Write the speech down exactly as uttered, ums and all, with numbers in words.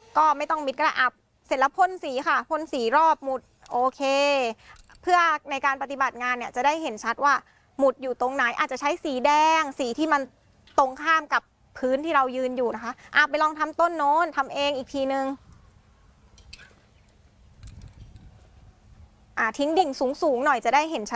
ก็ไม่ต้องมิดก็ได้อับเสร็จแล้วพ่นสีค่ะพ่นสีรอบหมุดโอเคเพื่อในการปฏิบัติงานเนี่ยจะได้เห็นชัดว่าหมุดอยู่ตรงไหนอาจจะใช้สีแดงสีที่มันตรงข้ามกับพื้นที่เรายืนอยู่นะคะอ่ะไปลองทำต้นโน้นทำเองอีกทีนึงอ่ะทิ้งดิ่งสูงๆหน่อยจะได้เห็นชัด